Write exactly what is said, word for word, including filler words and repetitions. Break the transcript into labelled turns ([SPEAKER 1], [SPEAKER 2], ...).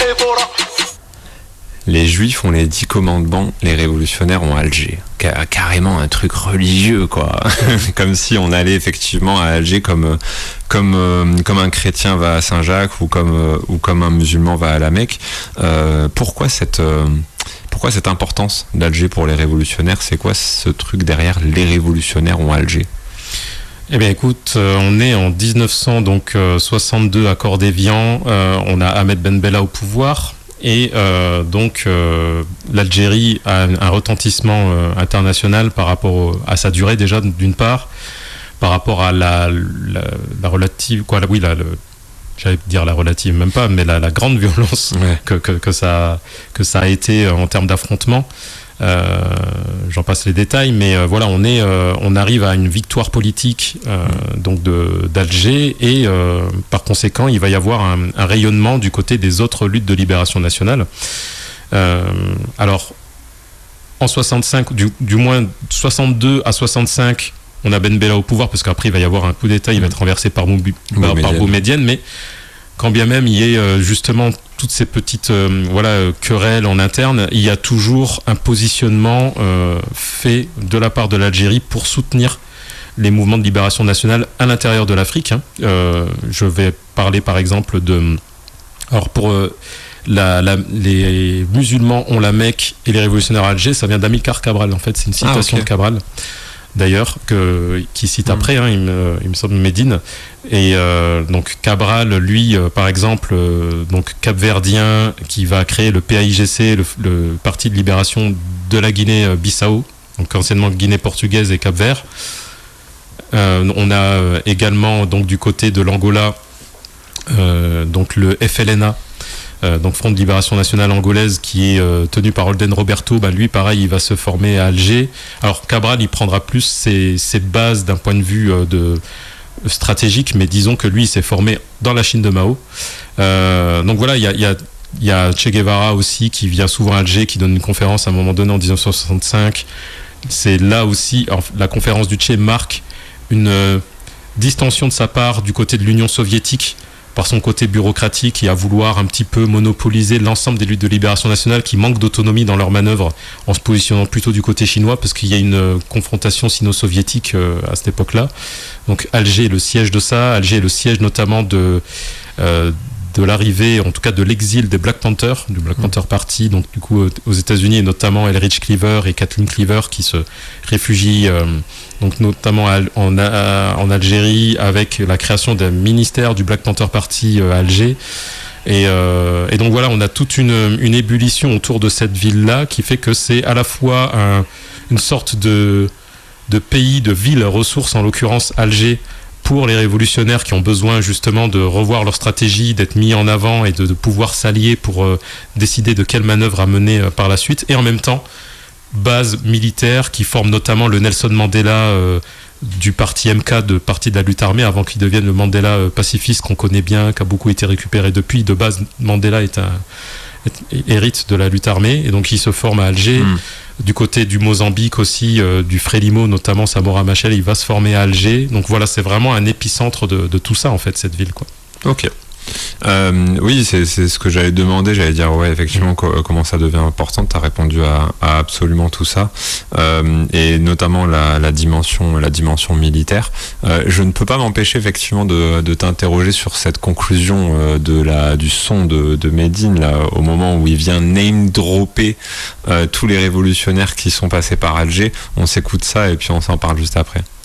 [SPEAKER 1] Les Juifs ont les dix commandements, les révolutionnaires ont Alger. Car- carrément un truc religieux, quoi. Comme si on allait effectivement à Alger comme comme euh, comme un chrétien va à Saint-Jacques ou comme euh, ou comme un musulman va à la Mecque. Euh, pourquoi cette euh, pourquoi cette importance d'Alger pour les révolutionnaires? C'est quoi ce truc derrière les révolutionnaires ont Alger?
[SPEAKER 2] Eh bien, écoute, euh, on est en dix-neuf cent soixante-deux à Cort d'Évian. Euh, on a Ahmed Ben Bella au pouvoir. Et euh, donc euh, l'Algérie a un, un retentissement euh, international par rapport au, à sa durée déjà d'une part, par rapport à la, la, la relative, quoi, la, oui, la, le, j'allais dire la relative, même pas, mais la, la grande violence ouais. que, que, que, ça, que ça a été en termes d'affrontement. Euh, j'en passe les détails, mais euh, voilà, on est, euh, on arrive à une victoire politique euh, donc de d'Alger et euh, par conséquent, il va y avoir un, un rayonnement du côté des autres luttes de libération nationale. Euh, alors, en soixante-cinq, du, du moins soixante-deux à soixante-cinq, on a Ben Bella au pouvoir parce qu'après il va y avoir un coup d'État, il va être renversé par, Mou, par, par Boumedienne, mais quand bien même il y ait euh, justement toutes ces petites euh, voilà, euh, querelles en interne, il y a toujours un positionnement euh, fait de la part de l'Algérie pour soutenir les mouvements de libération nationale à l'intérieur de l'Afrique. Hein. Euh, je vais parler par exemple de... Alors pour euh, la, la, les musulmans ont la Mecque et les révolutionnaires à Alger, ça vient d'Amilcar Cabral, en fait c'est une citation ah, okay. de Cabral. D'ailleurs, que, qui cite après, hein, il, me, il me semble Médine. Et euh, donc Cabral, lui, euh, par exemple, euh, donc capverdien, qui va créer le P A I G C, le, le Parti de libération de la Guinée-Bissau, donc anciennement Guinée portugaise et Cap-Vert. Euh, on a également donc du côté de l'Angola, euh, donc le F L N A. Euh, donc Front de Libération Nationale Angolaise qui est euh, tenu par Holden Roberto, bah, lui pareil il va se former à Alger. Alors Cabral il prendra plus ses, ses bases d'un point de vue euh, de, stratégique, mais disons que lui il s'est formé dans la Chine de Mao. Euh, donc voilà, il y a, y a Il y a Che Guevara aussi qui vient souvent à Alger, qui donne une conférence à un moment donné en dix-neuf cent soixante-cinq. C'est là aussi, la conférence du Che marque une euh, distension de sa part du côté de l'Union soviétique par son côté bureaucratique et à vouloir un petit peu monopoliser l'ensemble des luttes de libération nationale qui manquent d'autonomie dans leurs manœuvres en se positionnant plutôt du côté chinois parce qu'il y a une euh, confrontation sino-soviétique euh, à cette époque-là. Donc Alger est le siège de ça, Alger est le siège notamment de... Euh, de l'arrivée, en tout cas de l'exil des Black Panthers, du Black Panther Party, donc du coup aux États-Unis, et notamment Elrich Cleaver et Kathleen Cleaver qui se réfugient, euh, donc notamment à, en, à, en Algérie, avec la création d'un ministère du Black Panther Party euh, à Alger. Et, euh, et donc voilà, on a toute une, une ébullition autour de cette ville-là qui fait que c'est à la fois un, une sorte de, de pays, de ville ressource, en l'occurrence Alger, pour les révolutionnaires qui ont besoin justement de revoir leur stratégie, d'être mis en avant et de, de pouvoir s'allier pour euh, décider de quelle manœuvre à mener euh, par la suite. Et en même temps, base militaire qui forme notamment le Nelson Mandela euh, du parti M K, de parti de la lutte armée, avant qu'il devienne le Mandela euh, pacifiste qu'on connaît bien, qui a beaucoup été récupéré depuis. De base, Mandela est un, est, hérite de la lutte armée et donc il se forme à Alger. Mmh. Du côté du Mozambique aussi, euh, du Frélimo, notamment Samora Machel, il va se former à Alger. Donc voilà, c'est vraiment un épicentre de, de tout ça, en fait, cette ville, quoi.
[SPEAKER 1] Ok. Euh, oui, c'est, c'est ce que j'allais demander. J'allais dire, ouais, effectivement, mmh. co- comment ça devient important. Tu as répondu à, à absolument tout ça, euh, et notamment la, la dimension, la dimension militaire. Euh, je ne peux pas m'empêcher effectivement de, de t'interroger sur cette conclusion euh, de la du son de, de Médine là, au moment où il vient name dropper euh, tous les révolutionnaires qui sont passés par Alger. On s'écoute ça et puis on s'en parle juste après.